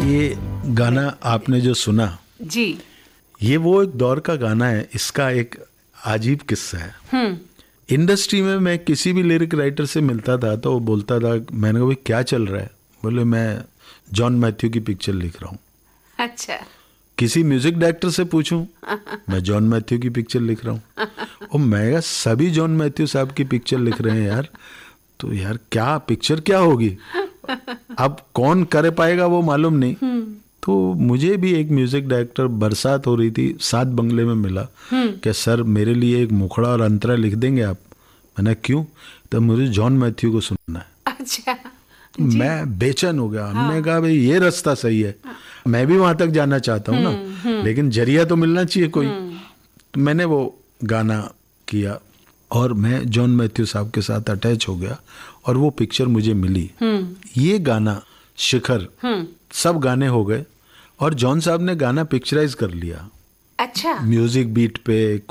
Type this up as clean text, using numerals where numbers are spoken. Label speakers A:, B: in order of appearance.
A: ये गाना आपने जो सुना
B: जी,
A: ये वो एक दौर का गाना है। इसका एक अजीब किस्सा है। इंडस्ट्री में मैं किसी भी लिरिक राइटर से मिलता था तो वो बोलता था, मैंने कहा भाई क्या चल रहा है? बोले मैं जॉन मैथ्यू की पिक्चर लिख रहा हूँ।
B: अच्छा।
A: किसी म्यूजिक डायरेक्टर से पूछूं, मैं जॉन मैथ्यू की पिक्चर लिख रहा हूँ। और मैं कहा सभी जॉन मैथ्यू साहब की पिक्चर लिख रहे हैं यार, तो यार क्या पिक्चर क्या होगी? अब कौन कर पाएगा वो मालूम नहीं। तो मुझे भी एक म्यूजिक डायरेक्टर, बरसात हो रही थी, 7 बंगले में मिला कि सर मेरे लिए एक मुखड़ा और अंतरा लिख देंगे आप? मैंने क्यों? तो मुझे जॉन मैथ्यू को सुनना है।
B: अच्छा।
A: मैं बेचैन हो गया। हमने कहा भाई ये रास्ता सही है, मैं भी वहां तक जाना चाहता हूँ ना, लेकिन जरिया तो मिलना चाहिए कोई। तो मैंने वो गाना किया और मैं जॉन मैथ्यू साहब के साथ अटैच हो गया और वो पिक्चर मुझे मिली। ये गाना शिखर सब गाने हो गए और जॉन साहब ने गाना पिक्चराइज कर लिया।
B: अच्छा।
A: म्यूजिक बीट पे